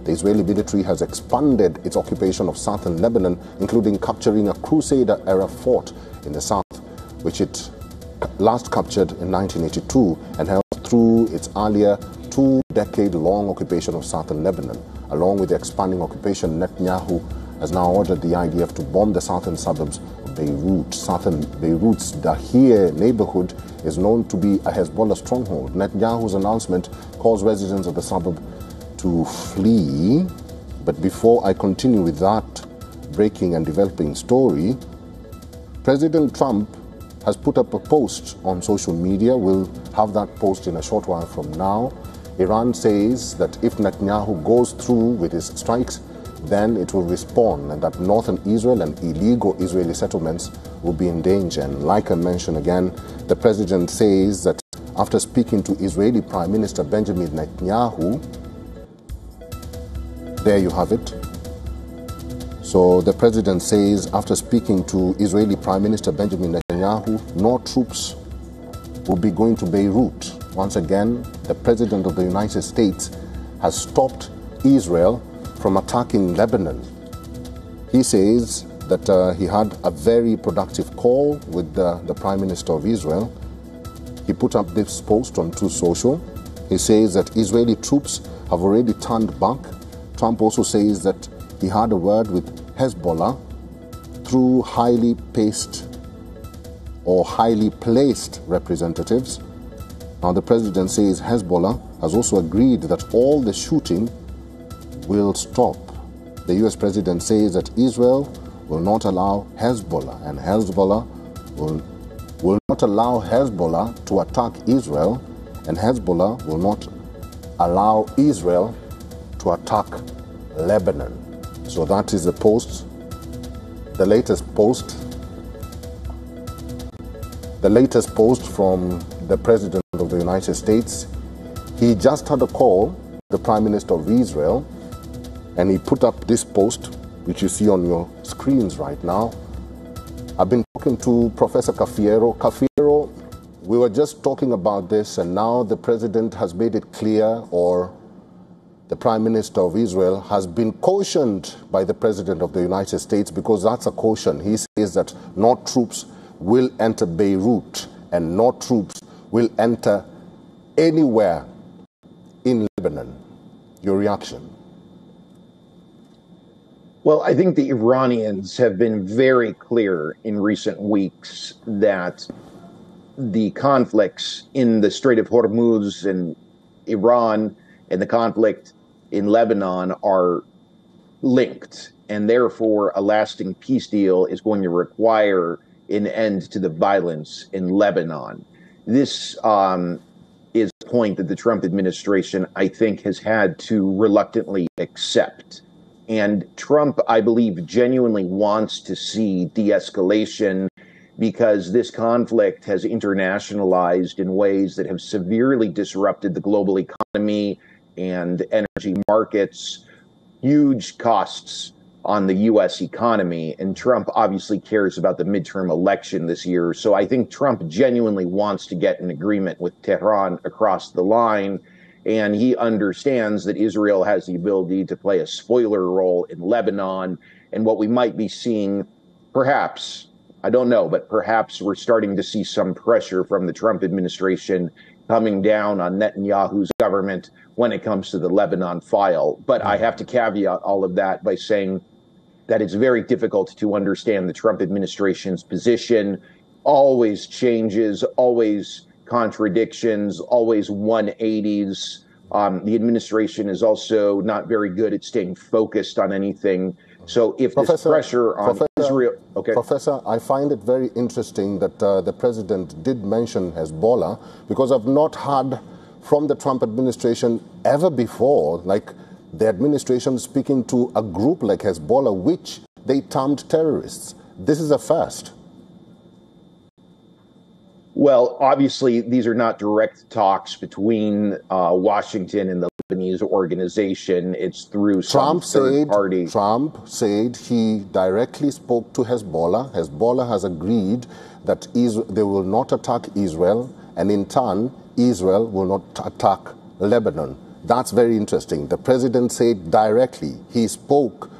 The Israeli military has expanded its occupation of southern Lebanon, including capturing a Crusader-era fort in the south, which it last captured in 1982 and held through its earlier two-decade-long occupation of southern Lebanon. Along with the expanding occupation, Netanyahu has now ordered the IDF to bomb the southern suburbs of Beirut. Southern Beirut's Dahir neighborhood is known to be a Hezbollah stronghold. Netanyahu's announcement caused residents of the suburb to flee. But before I continue with that breaking and developing story, President Trump has put up a post on social media. We'll have that post in a short while from now. Iran says that if Netanyahu goes through with his strikes, then it will respond, and that northern Israel and illegal Israeli settlements will be in danger. And like I mentioned again, the president says that after speaking to Israeli Prime Minister Benjamin Netanyahu, there you have it. So the president says after speaking to Israeli Prime Minister Benjamin Netanyahu, no troops will be going to Beirut. Once again, the president of the United States has stopped Israel from attacking Lebanon. He says that he had a very productive call with the Prime Minister of Israel. He put up this post on Truth Social. He says that Israeli troops have already turned back. Trump also says that he had a word with Hezbollah through highly placed representatives. Now the president says Hezbollah has also agreed that all the shooting will stop. The US president says that Israel will not allow Hezbollah, and Hezbollah will not allow Hezbollah to attack Israel, and Hezbollah will not allow Israel to attack Lebanon. So that is the post, the latest post from the President of the United States. He just had a call with the Prime Minister of Israel, and he put up this post, which you see on your screens right now. I've been talking to Professor Cafiero. Cafiero, we were just talking about this, and now the President has made it clear, or the Prime Minister of Israel has been cautioned by the President of the United States, because that's a caution. He says that no troops will enter Beirut and no troops will enter anywhere in Lebanon. Your reaction? Well, I think the Iranians have been very clear in recent weeks that the conflicts in the Strait of Hormuz and Iran and the conflict in Lebanon are linked, and therefore a lasting peace deal is going to require an end to the violence in Lebanon. This is a point that the Trump administration, I think, has had to reluctantly accept. And Trump, I believe, genuinely wants to see de-escalation, because this conflict has internationalized in ways that have severely disrupted the global economy and energy markets, huge costs on the U.S. economy. And Trump obviously cares about the midterm election this year. So I think Trump genuinely wants to get an agreement with Tehran across the line. And he understands that Israel has the ability to play a spoiler role in Lebanon. And what we might be seeing, perhaps, I don't know, but perhaps we're starting to see some pressure from the Trump administration coming down on Netanyahu's government when it comes to the Lebanon file. But I have to caveat all of that by saying that it's very difficult to understand the Trump administration's position. Always changes, always contradictions, always 180s. The administration is also not very good at staying focused on anything. So if this pressure on Israel... Okay. Professor, I find it very interesting that the president did mention Hezbollah, because I've not heard from the Trump administration ever before, like the administration speaking to a group like Hezbollah, which they termed terrorists. This is a first. Well, obviously, these are not direct talks between Washington and the Lebanese organization. It's through some third party. Trump said he directly spoke to Hezbollah. Hezbollah has agreed that they will not attack Israel, and in turn, Israel will not attack Lebanon. That's very interesting. The president said directly, he spoke